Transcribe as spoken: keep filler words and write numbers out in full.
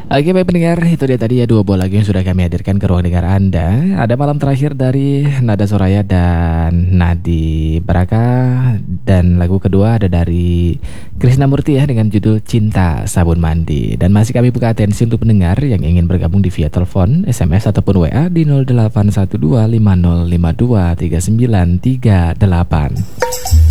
Oke baik pendengar, itu dia tadi ya dua buah lagu yang sudah kami hadirkan ke ruang dengar Anda. Ada Malam Terakhir dari Nada Soraya dan Nadi Braka. Dan lagu kedua ada dari Krisnamurti ya dengan judul Cinta Sabun Mandi. Dan masih kami buka atensi untuk pendengar yang ingin bergabung di via telepon, S M S ataupun W A di nol delapan satu dua lima nol lima dua tiga sembilan tiga delapan.